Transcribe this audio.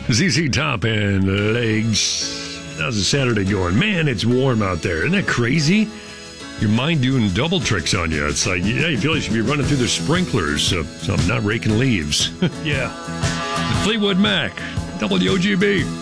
ZZ Top and Legs. How's a Saturday going? Man, it's warm out there. Isn't that crazy? Your mind doing double tricks on you. It's like, yeah, you feel you should be running through the sprinklers, so I'm not raking leaves. Yeah. Fleetwood Mac, WOGB.